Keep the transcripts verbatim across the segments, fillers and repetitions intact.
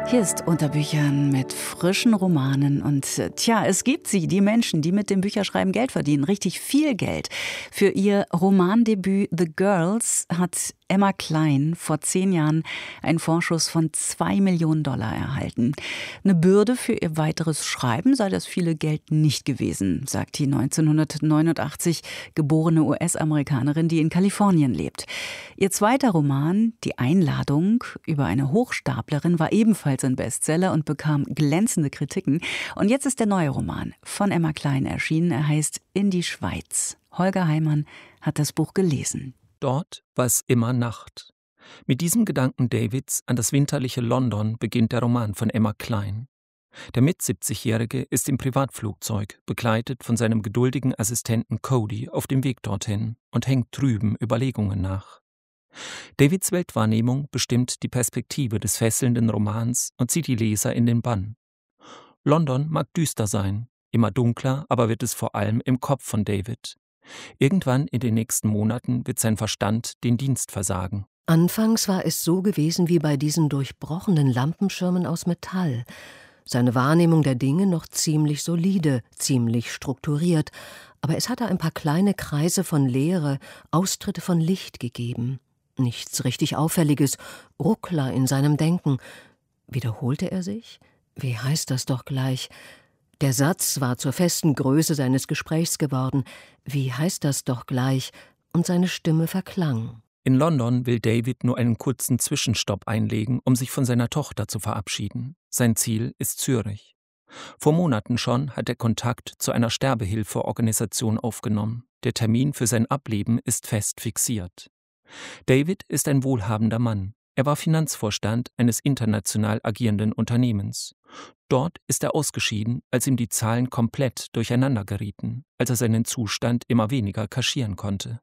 Hier ist unter Büchern mit frischen Romanen und tja, es gibt sie, die Menschen, die mit dem Bücherschreiben Geld verdienen, richtig viel Geld. Für ihr Romandebüt The Girls hat Emma Cline vor zehn Jahren einen Vorschuss von zwei Millionen Dollar erhalten. Eine Bürde für ihr weiteres Schreiben sei das viele Geld nicht gewesen, sagt die neunzehnhundertneunundachtzig geborene U S-Amerikanerin, die in Kalifornien lebt. Ihr zweiter Roman, Die Einladung, über eine Hochstaplerin, war ebenfalls ein Bestseller und bekam glänzende Kritiken. Und jetzt ist der neue Roman von Emma Cline erschienen. Er heißt In die Schweiz. Holger Heimann hat das Buch gelesen. Dort war es immer Nacht. Mit diesem Gedanken Davids an das winterliche London beginnt der Roman von Emma Cline. Der Mitsiebzigjährige ist im Privatflugzeug, begleitet von seinem geduldigen Assistenten Cody auf dem Weg dorthin und hängt trüben Überlegungen nach. Davids Weltwahrnehmung bestimmt die Perspektive des fesselnden Romans und zieht die Leser in den Bann. London mag düster sein, immer dunkler, aber wird es vor allem im Kopf von David. Irgendwann in den nächsten Monaten wird sein Verstand den Dienst versagen. Anfangs war es so gewesen wie bei diesen durchbrochenen Lampenschirmen aus Metall. Seine Wahrnehmung der Dinge noch ziemlich solide, ziemlich strukturiert, aber es hatte ein paar kleine Kreise von Leere, Austritte von Licht gegeben. Nichts richtig Auffälliges, Ruckler in seinem Denken. Wiederholte er sich? Wie heißt das doch gleich? Der Satz war zur festen Größe seines Gesprächs geworden. Wie heißt das doch gleich? Und seine Stimme verklang. In London will David nur einen kurzen Zwischenstopp einlegen, um sich von seiner Tochter zu verabschieden. Sein Ziel ist Zürich. Vor Monaten schon hat er Kontakt zu einer Sterbehilfeorganisation aufgenommen. Der Termin für sein Ableben ist fest fixiert. David ist ein wohlhabender Mann. Er war Finanzvorstand eines international agierenden Unternehmens. Dort ist er ausgeschieden, als ihm die Zahlen komplett durcheinander gerieten, als er seinen Zustand immer weniger kaschieren konnte.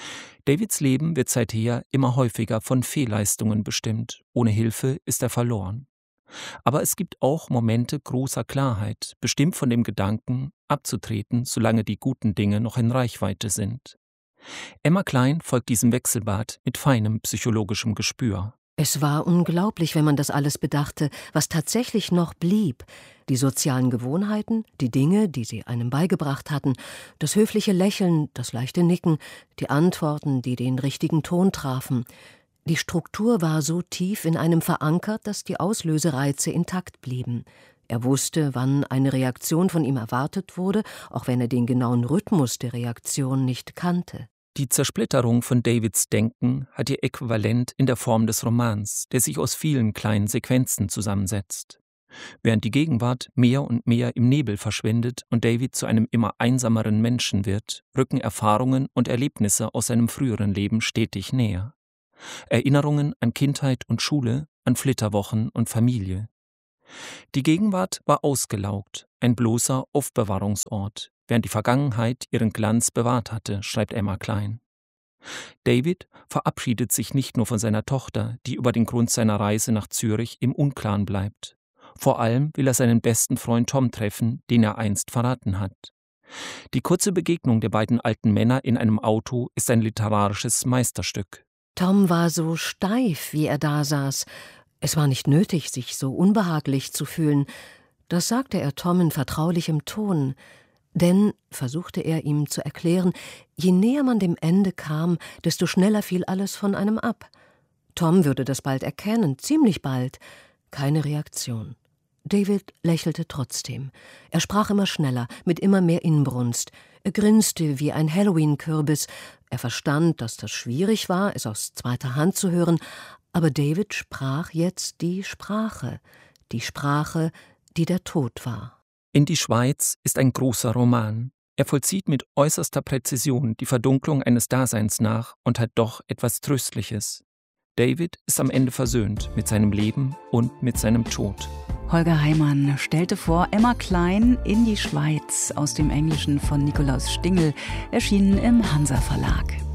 Davids Leben wird seither immer häufiger von Fehlleistungen bestimmt. Ohne Hilfe ist er verloren. Aber es gibt auch Momente großer Klarheit, bestimmt von dem Gedanken, abzutreten, solange die guten Dinge noch in Reichweite sind. Emma Cline folgt diesem Wechselbad mit feinem psychologischem Gespür. Es war unglaublich, wenn man das alles bedachte, was tatsächlich noch blieb. Die sozialen Gewohnheiten, die Dinge, die sie einem beigebracht hatten, das höfliche Lächeln, das leichte Nicken, die Antworten, die den richtigen Ton trafen. Die Struktur war so tief in einem verankert, dass die Auslösereize intakt blieben. Er wusste, wann eine Reaktion von ihm erwartet wurde, auch wenn er den genauen Rhythmus der Reaktion nicht kannte. Die Zersplitterung von Davids Denken hat ihr Äquivalent in der Form des Romans, der sich aus vielen kleinen Sequenzen zusammensetzt. Während die Gegenwart mehr und mehr im Nebel verschwindet und David zu einem immer einsameren Menschen wird, rücken Erfahrungen und Erlebnisse aus seinem früheren Leben stetig näher. Erinnerungen an Kindheit und Schule, an Flitterwochen und Familie. Die Gegenwart war ausgelaugt, ein bloßer Aufbewahrungsort, während die Vergangenheit ihren Glanz bewahrt hatte, schreibt Emma Cline. David verabschiedet sich nicht nur von seiner Tochter, die über den Grund seiner Reise nach Zürich im Unklaren bleibt. Vor allem will er seinen besten Freund Tom treffen, den er einst verraten hat. Die kurze Begegnung der beiden alten Männer in einem Auto ist ein literarisches Meisterstück. Tom war so steif, wie er da saß. Es war nicht nötig, sich so unbehaglich zu fühlen. Das sagte er Tom in vertraulichem Ton. Denn, versuchte er ihm zu erklären, je näher man dem Ende kam, desto schneller fiel alles von einem ab. Tom würde das bald erkennen, ziemlich bald. Keine Reaktion. David lächelte trotzdem. Er sprach immer schneller, mit immer mehr Inbrunst. Er grinste wie ein Halloween-Kürbis. Er verstand, dass das schwierig war, es aus zweiter Hand zu hören, aber David sprach jetzt die Sprache, die Sprache, die der Tod war. In die Schweiz ist ein großer Roman. Er vollzieht mit äußerster Präzision die Verdunklung eines Daseins nach und hat doch etwas Tröstliches. David ist am Ende versöhnt mit seinem Leben und mit seinem Tod. Holger Heimann stellte vor Emma Cline in die Schweiz aus dem Englischen von Nikolaus Stingel, erschienen im Hansa Verlag.